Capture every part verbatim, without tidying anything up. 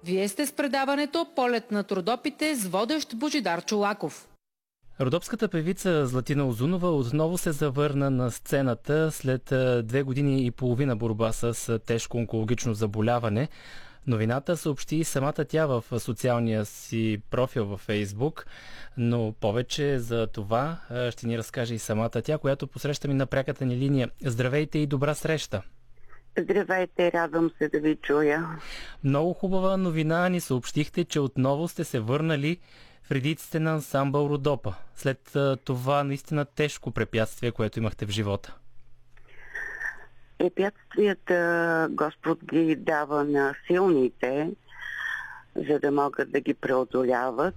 Вие сте с предаването "Полет на Родопите" с водещ Божидар Чолаков. Родопската певица Златина Узунова отново се завърна на сцената след две години и половина борба с тежко онкологично заболяване. Новината съобщи и самата тя в социалния си профил във Фейсбук, но повече за това ще ни разкаже и самата тя, която посрещаме на пряката ни линия. Здравейте и добра среща! Здравейте, радвам се да ви чуя. Много хубава новина ни съобщихте, че отново сте се върнали в редиците на ансамбъл Родопа, след това наистина тежко препятствие, което имахте в живота. Препятствията Господ ги дава на силните, за да могат да ги преодоляват.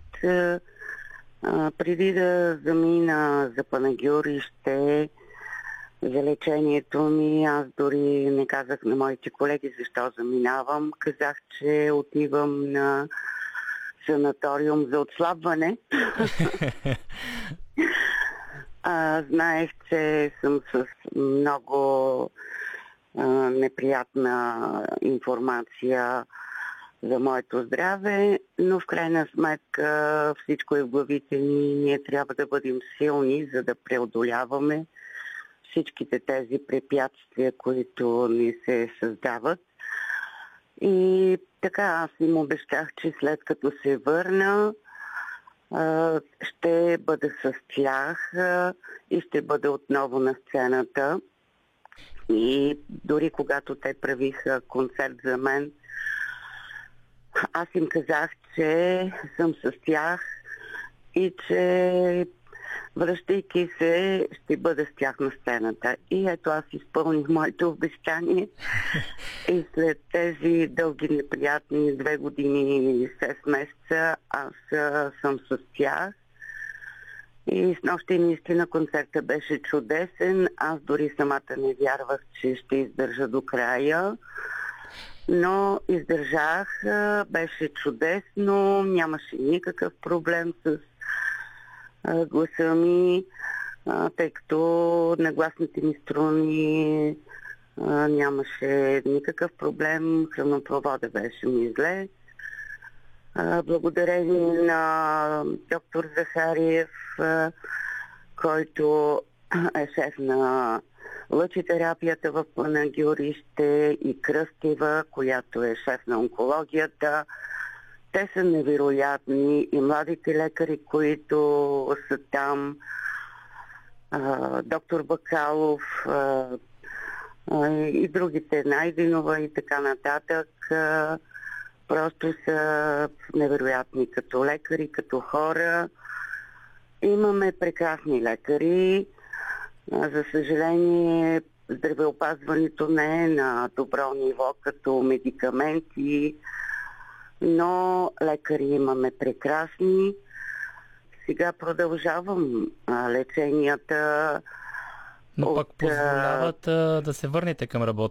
Преди да замина за Панагюрище, за лечението ми, аз дори не казах на моите колеги защо заминавам. Казах, че отивам на санаториум за отслабване. а, знаех, че съм с много а, неприятна информация за моето здраве, но в крайна сметка всичко е в главите ни. Ние трябва да бъдем силни, за да преодоляваме всичките тези препятствия, които ни се създават. И така аз им обещах, че след като се върна, ще бъда с тях и ще бъда отново на сцената. И дори когато те правиха концерт за мен, аз им казах, че съм с тях и че връщайки се, ще бъда с тях на сцената. И ето аз изпълних моето обещание. И след тези дълги неприятни две години и шест месеца, аз а, съм с тях. И с нощи наистина концерта беше чудесен. Аз дори самата не вярвах, че ще издържа до края. Но издържах, беше чудесно, нямаше никакъв проблем с гласа ми, тъй като на гласните ми струни нямаше никакъв проблем, хранопровода беше ми зле. Благодарение на доктор Захариев, който е шеф на лъчетерапията в Панагюрище, и Кръстева, която е шеф на онкологията. Те са невероятни и младите лекари, които са там, а, доктор Бакалов а, а, и другите, Найденова и така нататък, а, просто са невероятни като лекари, като хора. Имаме прекрасни лекари. А, за съжаление, здравеопазването не е на добро ниво като медикаменти, но лекари имаме прекрасни. Сега продължавам а, леченията. Но от, пък позволяват а, да се върнете към работа.